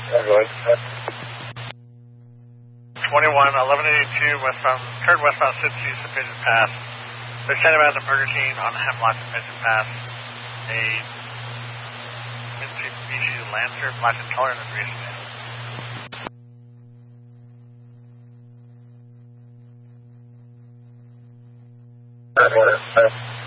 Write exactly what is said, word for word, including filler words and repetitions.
twenty-one, eleven eighty-two, westbound, current westbound Cincy, Pigeon Pass. They're sending out the Burger King on Hemlock and Pigeon Pass. A Mitsubishi Lancer, black in color and recent. Good morning.